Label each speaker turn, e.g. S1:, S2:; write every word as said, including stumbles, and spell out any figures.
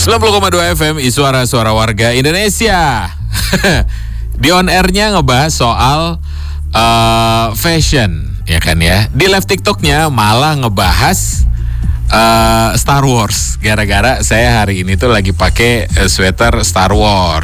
S1: sembilan puluh koma dua F M, suara-suara warga Indonesia. Di on air-nya ngebahas soal uh, fashion, ya kan ya. Di live TikTok-nya malah ngebahas uh, Star Wars. Gara-gara saya hari ini tuh lagi pakai uh, sweater Star Wars.